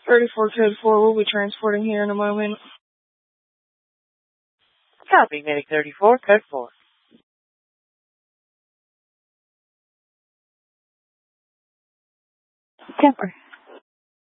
34 code 4, we'll be transporting here in a moment. Copy, Medic 34, code 4. Temper.